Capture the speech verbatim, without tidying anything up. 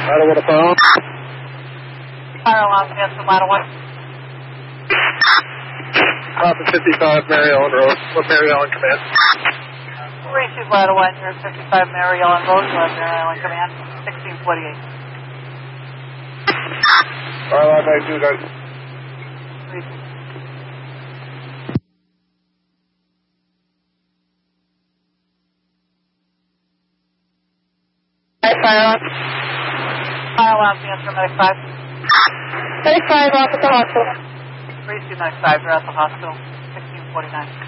Ladder one to fire alarm. Fire alarm, answer ladder one. Copy fifty-five Mary Ellen Road. What Mary Ellen command? Receive ladder one, you're fifty-five Mary Ellen Road, you have Mary Ellen command, sixteen forty-eight. Fire alarm ninety-two, guys. Receive. Fire alarm. Fire alarm, answer medic five. Medic five, off at the hospital. Receive medic five, you're at the hospital, sixteen forty-nine.